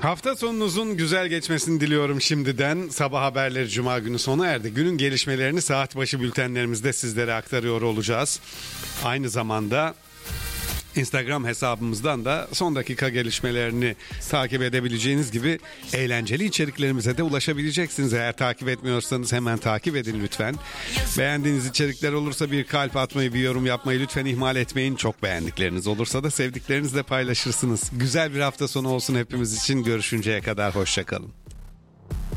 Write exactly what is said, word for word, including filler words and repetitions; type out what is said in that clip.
Hafta sonunuzun güzel geçmesini diliyorum şimdiden. Sabah haberleri Cuma günü sona erdi. Günün gelişmelerini saat başı bültenlerimizde sizlere aktarıyor olacağız. Aynı zamanda Instagram hesabımızdan da son dakika gelişmelerini takip edebileceğiniz gibi eğlenceli içeriklerimize de ulaşabileceksiniz. Eğer takip etmiyorsanız hemen takip edin lütfen. Beğendiğiniz içerikler olursa bir kalp atmayı, bir yorum yapmayı lütfen ihmal etmeyin. Çok beğendikleriniz olursa da sevdiklerinizle paylaşırsınız. Güzel bir hafta sonu olsun hepimiz için. Görüşünceye kadar hoşça kalın.